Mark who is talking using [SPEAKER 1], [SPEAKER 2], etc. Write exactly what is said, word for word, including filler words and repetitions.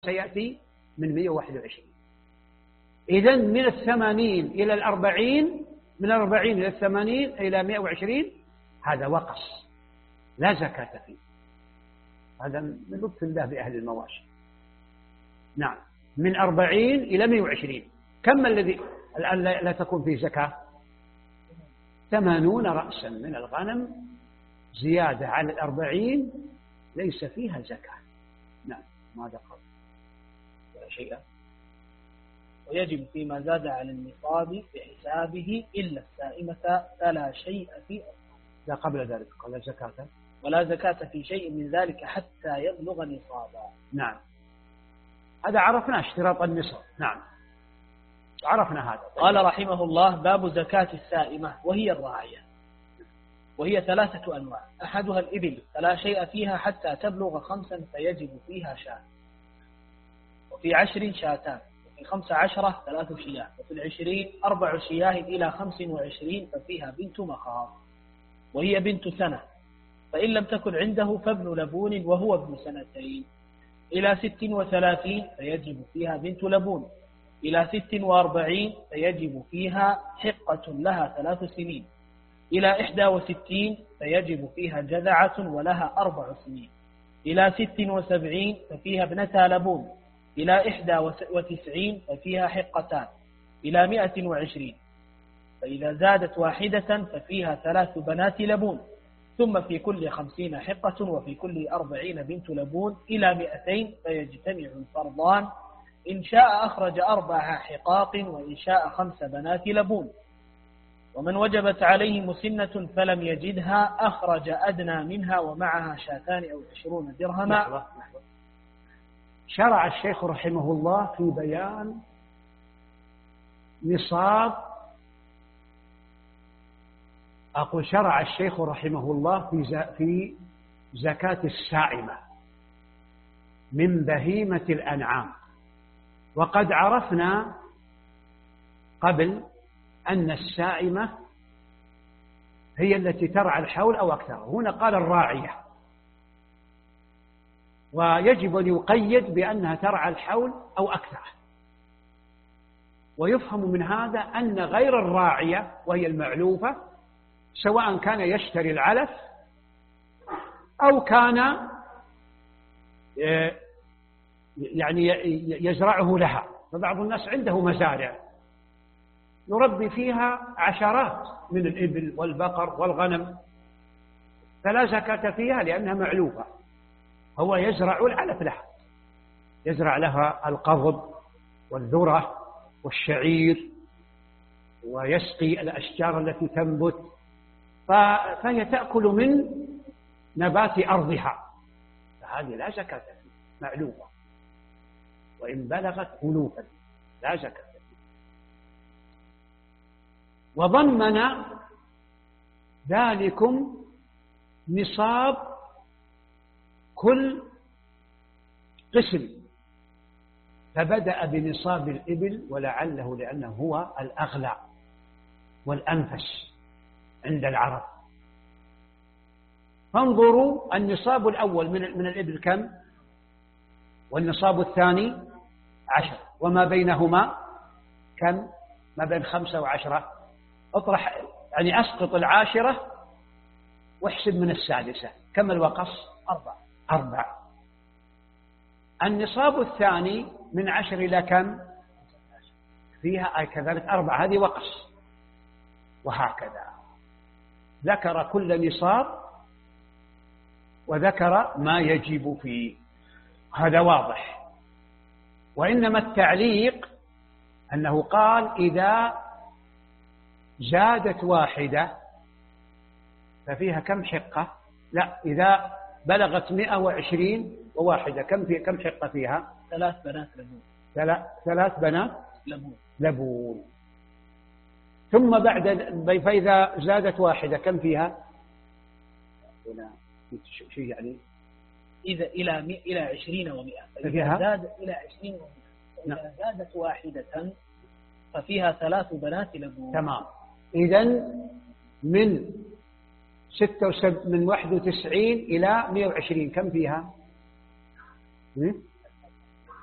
[SPEAKER 1] سيأتي من مئة وواحد وعشرين. إذن من الثمانين إلى الأربعين، من الأربعين إلى الثمانين إلى مئة وعشرين هذا وقص لا زكاة فيه. هذا من لطف الله بأهل المواشي. نعم، من أربعين إلى مئة وعشرين كم الذي الآن لا تكون فيه زكاة؟ ثمانون رأسا من الغنم زيادة على الأربعين ليس فيها زكاة. نعم، ماذا قال؟ ولا شيء.
[SPEAKER 2] ويجب فيما زاد على النصاب بحسابه إلا السائمة فلا شيء في أصله.
[SPEAKER 1] لا قبل ذلك قال زكاة
[SPEAKER 2] ولا زكاة في شيء من ذلك حتى يبلغ نصابا.
[SPEAKER 1] نعم، هذا عرفنا اشتراط النصاب. نعم، عرفنا هذا.
[SPEAKER 2] قال رحمه الله: باب زكاة السائمة وهي الراعية، وهي ثلاثة أنواع. أحدها الإبل فلا شيء فيها حتى تبلغ خمسا فيجب فيها شاة، وفي عشر شاتان، وفي خمس عشرة ثلاث شياه، وفي العشرين أربع شياه إلى خمس وعشرين ففيها بنت مخاض وهي بنت سنة، فإن لم تكن عنده فابن لبون وهو ابن سنتين، إلى ست وثلاثين فيجب فيها بنت لبون، إلى ست وأربعين فيجب فيها حقة لها ثلاث سنين، إلى إحدى وستين فيجب فيها جذعة ولها أربع سنين، إلى ست وسبعين ففيها ابنتا لبون، إلى إحدى وتسعين ففيها حقتان، إلى مئة وعشرين فإذا زادت واحدة ففيها ثلاث بنات لبون، ثم في كل خمسين حقة، وفي كل أربعين بنت لبون، إلى مئتين فيجتمع الفرضان، إن شاء أخرج أربع حقاق وإن شاء خمس بنات لبون. ومن وجبت عليه مسنة فلم يجدها أخرج أدنى منها ومعها شاتان أو عشرون درهما.
[SPEAKER 1] لحظة لحظة. شرع الشيخ رحمه الله في بيان نصاب، أقول شرع الشيخ رحمه الله في في زكاة السائمة من بهيمة الأنعام. وقد عرفنا قبل أن السائمة هي التي ترعى الحول أو أكثر. هنا قال الراعية، ويجب أن يقيد بأنها ترعى الحول أو أكثر. ويفهم من هذا أن غير الراعية وهي المعلوفة سواء كان يشتري العلف أو كان يعني يزرعه لها، فبعض الناس عنده مزارع يربي فيها عشرات من الإبل والبقر والغنم، فلا زكاة فيها لأنها معلوفة. هو يزرع العلف لها، يزرع لها القضب والذرة والشعير، ويسقي الأشجار التي تنبت، فهي تأكل من نبات أرضها، فهذه لا زكاة فيها، معلوفة، وإن بلغت ألوفا لا زكاة فيها. وضمن ذلكم نصاب كل قسم، فبدأ بنصاب الإبل ولعله لأنه هو الأغلى والأنفس عند العرب. فانظروا النصاب الأول من من الإبل كم؟ والنصاب الثاني عشر، وما بينهما كم؟ ما بين خمسة وعشرة. اطرح يعني أسقط العاشرة واحسب من السادسة، كم الوقص؟ أربع أربع. النصاب الثاني من عشر إلى كم؟ فيها أي كذلك أربع، هذه وقص. وهكذا ذكر كل نصاب وذكر ما يجب فيه، هذا واضح. وإنما التعليق أنه قال إذا زادت واحدة ففيها كم حقة؟ لا، إذا بلغت مئة وعشرين وواحدة كم في كم حقة فيها؟
[SPEAKER 2] ثلاث بنات لبون.
[SPEAKER 1] ثلاث بنات
[SPEAKER 2] لبون.
[SPEAKER 1] لبون. ثم بعد فإذا زادت واحدة كم فيها؟ هنا شيء يعني
[SPEAKER 2] إذا إلى إلى عشرين ومئة،
[SPEAKER 1] فإذا
[SPEAKER 2] زاد إلى عشرين ومئة، إذا زادت واحدة ففيها ثلاث بنات لبون.
[SPEAKER 1] تمام. إذن من ستة وسب من واحد وتسعين إلى مئة وعشرين كم فيها؟